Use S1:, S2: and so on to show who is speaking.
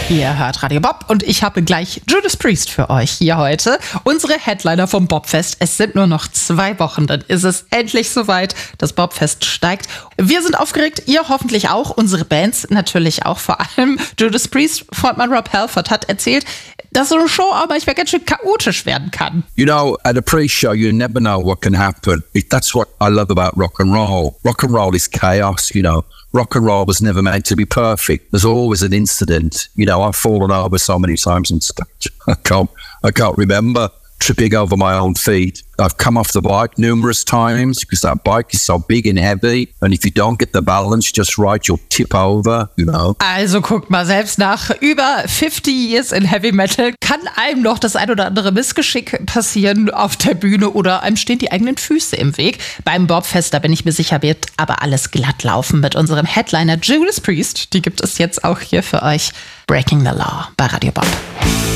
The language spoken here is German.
S1: Ihr hört Radio Bob und ich habe gleich Judas Priest für euch hier heute. Unsere Headliner vom Bobfest. Es sind nur noch 2 Wochen, dann ist es endlich soweit. Das Bobfest steigt. Wir sind aufgeregt, ihr hoffentlich auch. Unsere Bands natürlich auch, vor allem Judas Priest. Frontmann Rob Halford hat erzählt, dass so eine Show auch manchmal ganz schön chaotisch werden kann.
S2: You know, at a pre-show, you never know what can happen. That's what I love about rock and roll. Rock and roll is chaos, you know. Rock and roll was never meant to be perfect. There's always an incident. You know, I've fallen over so many times on stage. I can't remember tripping over my own feet. I've come off the bike numerous times because that bike is so big and heavy. And if you don't get the balance just right, you'll tip over, you know.
S1: Also guckt mal, selbst nach über 50 Years in Heavy Metal kann einem noch das ein oder andere Missgeschick passieren auf der Bühne oder einem stehen die eigenen Füße im Weg. Beim Bobfest, da bin ich mir sicher, wird aber alles glatt laufen mit unserem Headliner Judas Priest. Die gibt es jetzt auch hier für euch. Breaking the Law bei Radio Bob.